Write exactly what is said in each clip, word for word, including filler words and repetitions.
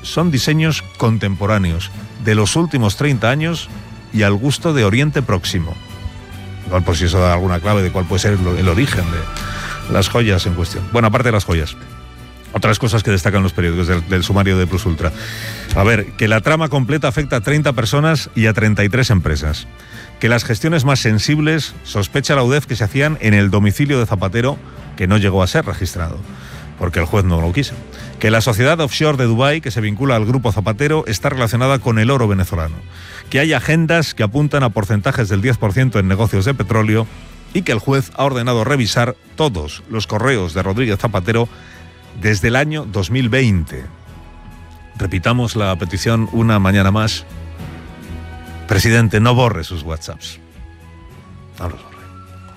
son diseños contemporáneos, de los últimos treinta años y al gusto de Oriente Próximo. Igual por si eso da alguna clave de cuál puede ser el, el origen de las joyas en cuestión. Bueno, aparte de las joyas, otras cosas que destacan los periódicos del, del sumario de Plus Ultra. A ver, que la trama completa afecta a treinta personas y a treinta y tres empresas. Que las gestiones más sensibles sospecha la U D E F que se hacían en el domicilio de Zapatero, que no llegó a ser registrado, porque el juez no lo quiso. Que la sociedad offshore de Dubái, que se vincula al grupo Zapatero, está relacionada con el oro venezolano. Que hay agendas que apuntan a porcentajes del diez por ciento en negocios de petróleo y que el juez ha ordenado revisar todos los correos de Rodríguez Zapatero desde el año dos mil veinte. Repitamos la petición una mañana más. Presidente, no borre sus WhatsApps. No los borre.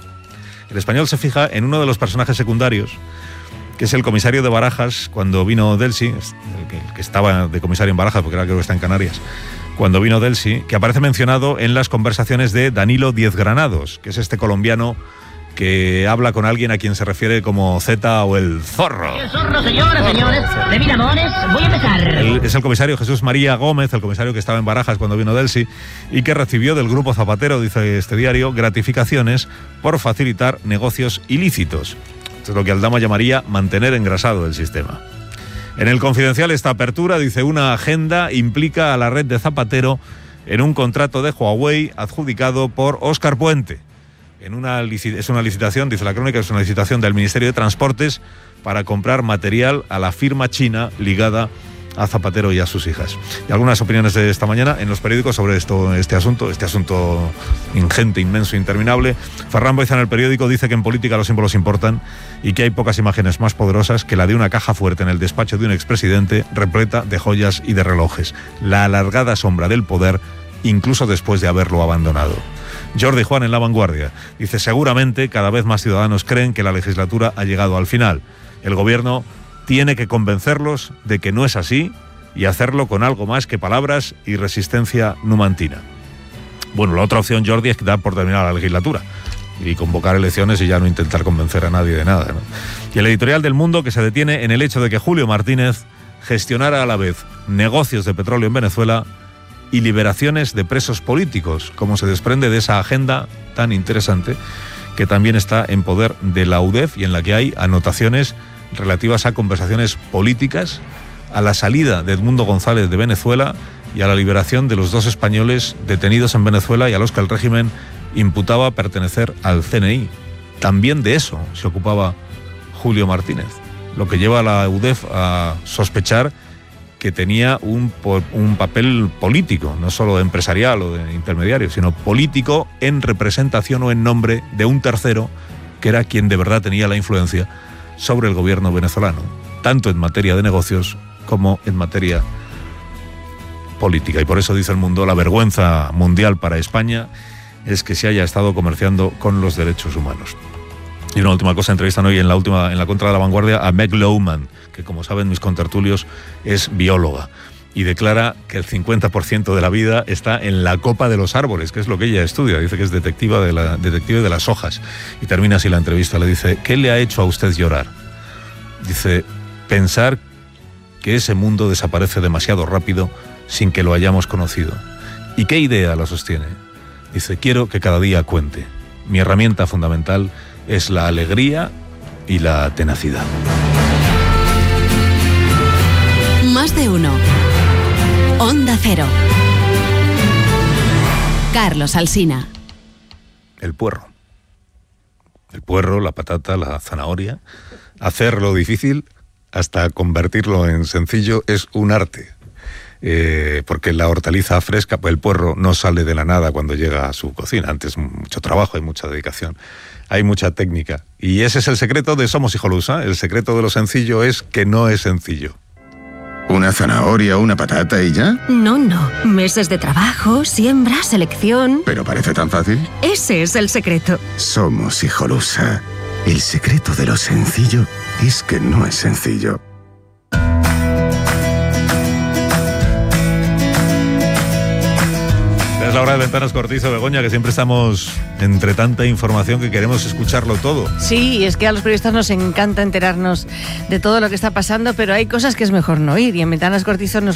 El Español se fija en uno de los personajes secundarios, que es el comisario de Barajas, cuando vino Delsi, el que, el que estaba de comisario en Barajas, porque ahora creo que está en Canarias, cuando vino Delsi, que aparece mencionado en las conversaciones de Danilo Diez Granados, que es este colombiano que habla con alguien a quien se refiere como Z o el zorro. El zorro, señoras, señores, de Miramones, voy a empezar. El, es el comisario Jesús María Gómez, el comisario que estaba en Barajas cuando vino Delsi y que recibió del grupo Zapatero, dice este diario, gratificaciones por facilitar negocios ilícitos. Esto es lo que Aldama llamaría mantener engrasado el sistema. En el Confidencial, esta apertura, dice, una agenda implica a la red de Zapatero en un contrato de Huawei adjudicado por Óscar Puente. En una es una licitación, dice la crónica, es una licitación del Ministerio de Transportes para comprar material a la firma china ligada a Zapatero y a sus hijas. Y algunas opiniones de esta mañana en los periódicos sobre esto, este asunto, este asunto ingente, inmenso, interminable. Ferran Boiza en El Periódico dice que en política los símbolos importan y que hay pocas imágenes más poderosas que la de una caja fuerte en el despacho de un expresidente repleta de joyas y de relojes. La alargada sombra del poder, incluso después de haberlo abandonado. Jordi Juan en La Vanguardia dice, seguramente cada vez más ciudadanos creen que la legislatura ha llegado al final. El gobierno tiene que convencerlos de que no es así y hacerlo con algo más que palabras y resistencia numantina. Bueno, la otra opción, Jordi, es dar por terminar la legislatura y convocar elecciones y ya no intentar convencer a nadie de nada, ¿no? Y el editorial del Mundo, que se detiene en el hecho de que Julio Martínez gestionara a la vez negocios de petróleo en Venezuela y liberaciones de presos políticos, como se desprende de esa agenda tan interesante que también está en poder de la U D E F y en la que hay anotaciones relativas a conversaciones políticas, a la salida de Edmundo González de Venezuela y a la liberación de los dos españoles detenidos en Venezuela y a los que el régimen imputaba pertenecer al C N I. También de eso se ocupaba Julio Martínez, lo que lleva a la U D E F a sospechar que tenía un, un papel político, no solo empresarial o de intermediario, sino político en representación o en nombre de un tercero que era quien de verdad tenía la influencia sobre el gobierno venezolano, tanto en materia de negocios como en materia política. Y por eso dice El Mundo, la vergüenza mundial para España es que se haya estado comerciando con los derechos humanos. Y una última cosa, entrevistan hoy en la última, en la contra de La Vanguardia a Meg Lowman, que como saben mis contertulios es bióloga, y declara que el cincuenta por ciento de la vida está en la copa de los árboles, que es lo que ella estudia. Dice que es detectiva de la, detective de las hojas. Y termina así la entrevista, le dice, ¿qué le ha hecho a usted llorar? Dice, pensar que ese mundo desaparece demasiado rápido sin que lo hayamos conocido. ¿Y qué idea la sostiene? Dice, quiero que cada día cuente. Mi herramienta fundamental es la alegría y la tenacidad. Más de uno. Onda Cero. Carlos Alsina. El puerro. El puerro, la patata, la zanahoria. Hacerlo difícil hasta convertirlo en sencillo es un arte. Eh, porque la hortaliza fresca, pues el puerro no sale de la nada cuando llega a su cocina. Antes mucho trabajo, hay mucha dedicación, hay mucha técnica. Y ese es el secreto de Somos Hijolusa. El secreto de lo sencillo es que no es sencillo. ¿Una zanahoria, una patata y ya? No, no. Meses de trabajo, siembra, selección. ¿Pero parece tan fácil? Ese es el secreto. Somos Hijolusa. El secreto de lo sencillo es que no es sencillo. Es la hora de Ventanas Cortizo, Begoña, que siempre estamos entre tanta información que queremos escucharlo todo. Sí, es que a los periodistas nos encanta enterarnos de todo lo que está pasando, pero hay cosas que es mejor no oír, y en Ventanas Cortizo nos